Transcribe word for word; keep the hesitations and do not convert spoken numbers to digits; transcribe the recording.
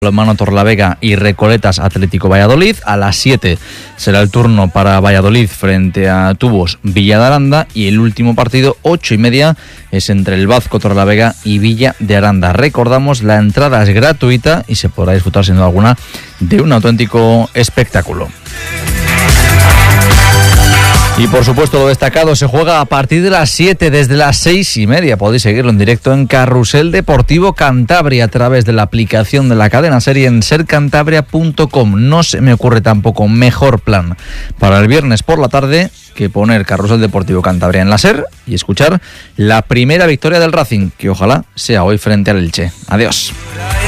Balonmano Torlavega y Recoletas Atlético Valladolid. A las siete será el turno para Valladolid frente a Tubos Villa de Aranda, y el último partido, ocho y media, es entre el Bazco Torlavega y Villa de Aranda. Recordamos, la entrada es gratuita y se podrá disfrutar sin duda alguna de un auténtico espectáculo. Y por supuesto lo destacado se juega a partir de las siete, desde las seis y media. Podéis seguirlo en directo en Carrusel Deportivo Cantabria a través de la aplicación de la cadena Serie en ser cantabria punto com. No se me ocurre tampoco mejor plan para el viernes por la tarde que poner Carrusel Deportivo Cantabria en la SER y escuchar la primera victoria del Racing, que ojalá sea hoy frente al Elche. Adiós.